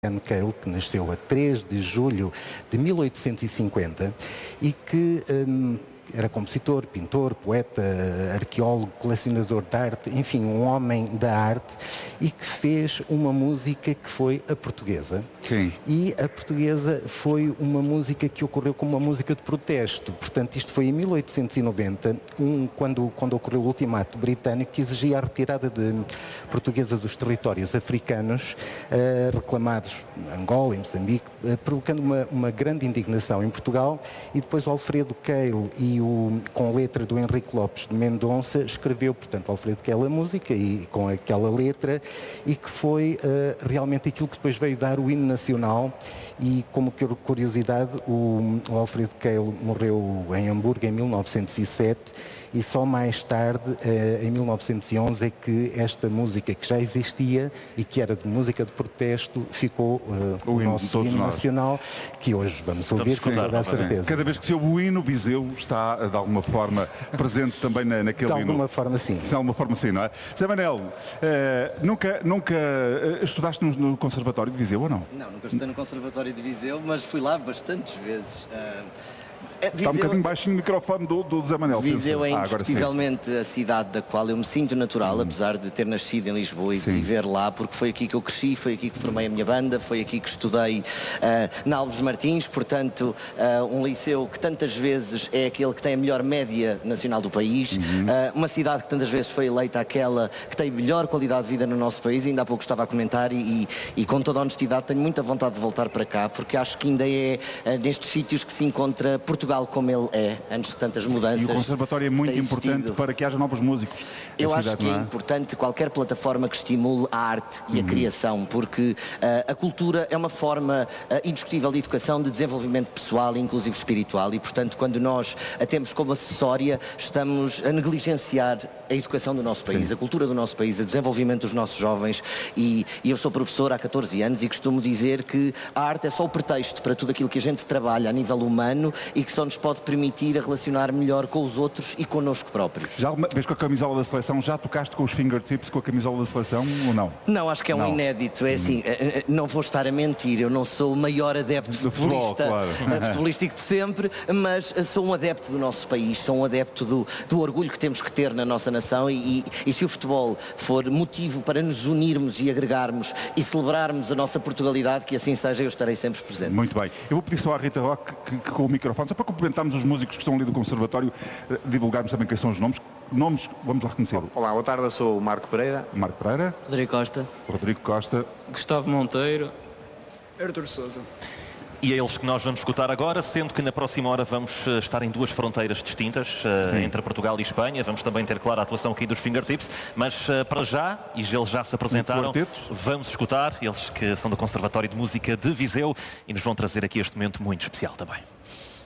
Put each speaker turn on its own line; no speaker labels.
Cale, que nasceu a 3 de julho de 1850 e que era compositor, pintor, poeta, arqueólogo, colecionador de arte, enfim, um homem da arte, e que fez uma música que foi a portuguesa.
Sim.
E a portuguesa foi uma música que ocorreu como uma música de protesto. Portanto, isto foi em 1890, quando ocorreu o ultimato britânico que exigia a retirada portuguesa dos territórios africanos reclamados em Angola e Moçambique, provocando uma grande indignação em Portugal. E depois o Alfredo Cale com a letra do Henrique Lopes de Mendonça escreveu, portanto, o Alfredo Cale a música e com aquela letra, e que foi realmente aquilo que depois veio dar o hino nacional. E como curiosidade, o Alfredo Cale morreu em Hamburgo em 1907 e só mais tarde, em 1911, é que esta música que já existia e que era de música de protesto ficou o nosso hino nacional, que hoje vamos ouvir com toda a certeza.
Cada vez que se ouve o hino, Viseu está de alguma forma presente também naquele hino.
De alguma forma sim.
De alguma forma sim, não é? Zé Manel, nunca estudaste no Conservatório de Viseu ou não?
Não, nunca estudei no Conservatório de Viseu, mas fui lá bastantes vezes.
Está um bocadinho baixinho o microfone do Zé Manel.
Viseu é indiscutivelmente a cidade da qual eu me sinto natural, apesar de ter nascido em Lisboa e de viver lá, porque foi aqui que eu cresci, foi aqui que formei a minha banda, foi aqui que estudei na Alves Martins, portanto, um liceu que tantas vezes é aquele que tem a melhor média nacional do país, uma cidade que tantas vezes foi eleita aquela que tem melhor qualidade de vida no nosso país. Ainda há pouco estava a comentar e com toda a honestidade tenho muita vontade de voltar para cá, porque acho que ainda é nestes sítios que se encontra Portugal como ele é, antes de tantas mudanças.
E o Conservatório é muito importante para que haja novos músicos.
Eu acho que é importante qualquer plataforma que estimule a arte e a criação, porque a cultura é uma forma indiscutível de educação, de desenvolvimento pessoal e inclusive espiritual, e portanto quando nós a temos como acessória, estamos a negligenciar a educação do nosso país, a cultura do nosso país, o desenvolvimento dos nossos jovens. E eu sou professor há 14 anos e costumo dizer que a arte é só o pretexto para tudo aquilo que a gente trabalha a nível humano e que só nos pode permitir a relacionar melhor com os outros e connosco próprios.
Já alguma vez com a camisola da seleção, já tocaste com os fingertips com a camisola da seleção ou não?
Não, acho que é um inédito. É assim, não vou estar a mentir, eu não sou o maior adepto futebolístico de sempre, mas sou um adepto do nosso país, sou um adepto do orgulho que temos que ter na nossa nação e se o futebol for motivo para nos unirmos e agregarmos e celebrarmos a nossa Portugalidade, que assim seja, eu estarei sempre presente.
Muito bem. Eu vou pedir só à Rita Roque que com o microfone, só para complementarmos os músicos que estão ali do Conservatório, divulgarmos também quem são os nomes. Vamos lá conhecê-lo.
Olá, boa tarde, eu sou o Marco Pereira.
Marco Pereira.
Rodrigo Costa.
Gustavo Monteiro.
Artur Sousa.
E é eles que nós vamos escutar agora, sendo que na próxima hora vamos estar em duas fronteiras distintas, entre Portugal e Espanha. Vamos também ter, claro, a atuação aqui dos Fingertips, mas para já, e eles já se apresentaram, vamos escutar, eles que são do Conservatório de Música de Viseu, e nos vão trazer aqui este momento muito especial também.